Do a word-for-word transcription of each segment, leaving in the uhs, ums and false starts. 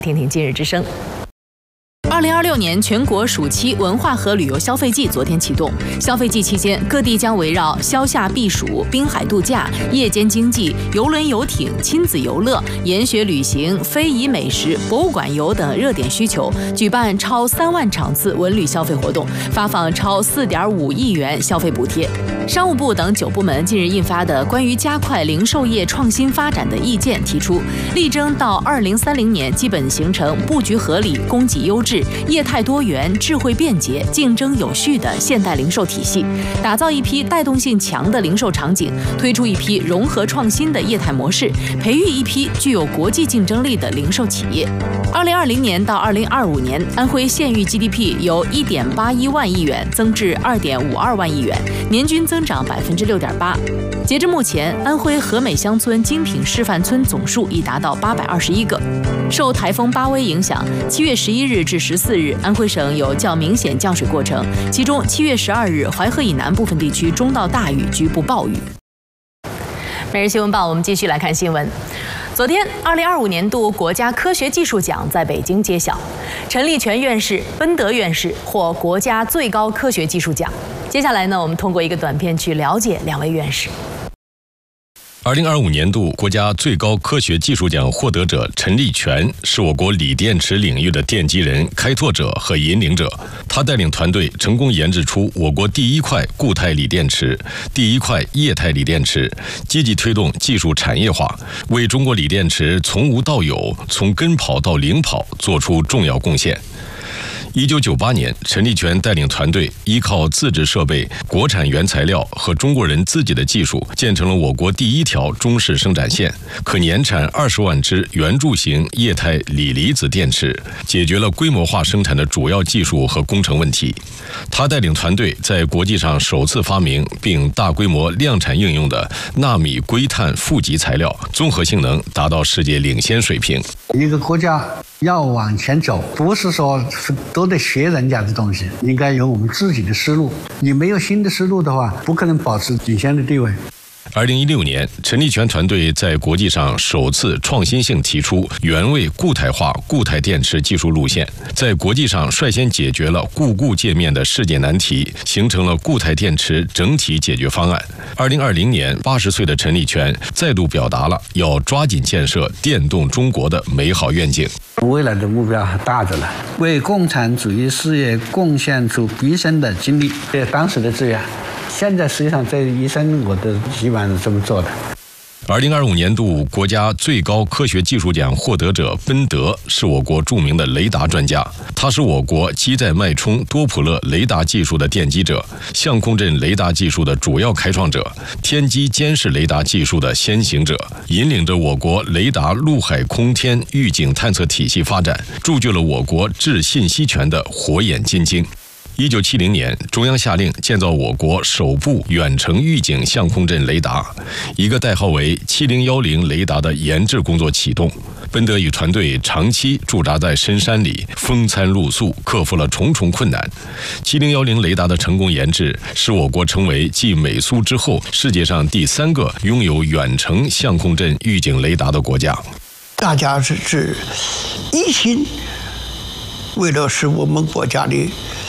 听听今日之声。 二零二六年全国暑期文化和旅游消费季昨天启动。消费季期间，各地将围绕消夏避暑、滨海度假、夜间经济、邮轮游艇、亲子游乐、研学旅行、非遗美食、博物馆游等热点需求，举办超三万场次文旅消费活动，发放超四点五亿元消费补贴。商务部等九部门近日印发的关于加快零售业创新发展的意见提出，力争到二零三零年基本形成布局合理、供给优质、业态多元、智慧便捷、竞争有序的现代零售体系，打造一批带动性强的零售场景，推出一批融合创新的业态模式，培育一批具有国际竞争力的零售企业。二零二零年到二零二五年，安徽县域 G D P 由一点八一万亿元增至二点五二万亿元，年均增长百分之六点八。截至目前，安徽和美乡村精品示范村总数已达到八百二十一个。受台风巴威影响，七月十一日至十四日，安徽省有较明显降水过程，其中七月十二日，淮河以南部分地区中到大雨，局部暴雨。 每日新闻报，我们继续来看新闻。昨天，二零二五年度国家科学技术奖在北京揭晓，陈立全院士、奔德院士获国家最高科学技术奖。接下来呢，我们通过一个短片去了解两位院士。 二零二五年度国家最高科学技术奖获得者陈立全是我国锂电池领域的奠基人、开拓者和引领者。他带领团队成功研制出我国第一块固态锂电池、第一块液态锂电池，积极推动技术产业化，为中国锂电池从无到有、从跟跑到领跑做出重要贡献。一九九八年，陈立全带领团队依靠自制设备、国产原材料和中国人自己的技术，建成了我国第一条中式生产线，可年产二十万只圆柱形液态锂离子电池，解决了规模化生产的主要技术和工程问题。他带领团队在国际上首次发明并大规模量产应用的纳米硅碳负极材料，综合性能达到世界领先水平。 一个国家要往前走，不是说都得学人家的东西，应该有我们自己的思路。你没有新的思路的话，不可能保持领先的地位。 二零一六年，陈立全团队在国际上首次创新性提出原位固态化固态电池技术路线，在国际上率先解决了固固界面的世界难题，形成了固态电池整体解决方案。二零二零年，八十岁的陈立全再度表达了要抓紧建设电动中国的美好愿景。 未来的目标还大着呢，为共产主义事业贡献出毕生的精力，这当时的志愿。现在实际上这一生我都基本上是这么做的。 二零二五年度国家最高科学技术奖获得者奔德是我国著名的雷达专家，他是我国机载脉冲多普勒雷达技术的奠基者，相控阵雷达技术的主要开创者，天基监视雷达技术的先行者，引领着我国雷达陆海空天预警探测体系发展，铸就了我国制信息权的火眼金睛。一九七零年，中央下令建造我国首部远程预警相控阵雷达，一个代号为七零一零雷达的研制工作启动。奔德与团队长期驻扎在深山里，风餐露宿，克服了重重困难。七零一零雷达的成功研制，使我国成为继美苏之后，世界上第三个拥有远程相控阵预警雷达的国家。 大家是是一心，为了使我们国家的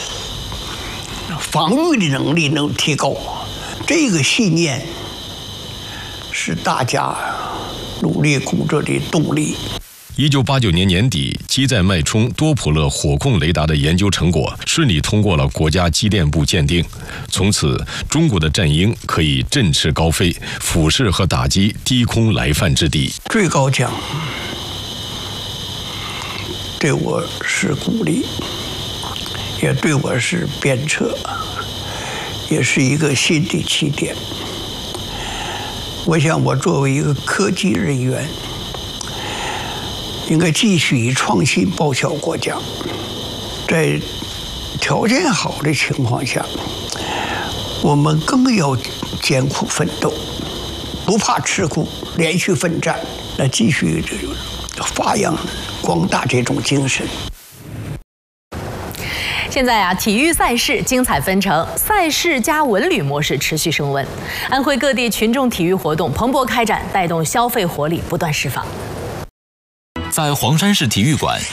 防御的能力能提高，这个信念是大家努力工作的动力。 一九八九年年底，机载脉冲多普勒火控雷达的研究成果顺利通过了国家机电部鉴定，从此中国的战鹰可以振翅高飞，俯视和打击低空来犯之敌。 最高奖对我是鼓励，也对我是鞭策，也是一个新的起点。我想，我作为一个科技人员，应该继续以创新报效国家。在条件好的情况下，我们更要艰苦奋斗，不怕吃苦，连续奋战，来继续发扬光大这种精神。 现在啊，体育赛事精彩纷呈，赛事加文旅模式持续升温。安徽各地群众体育活动蓬勃开展，带动消费活力不断释放。 在黄山市体育馆，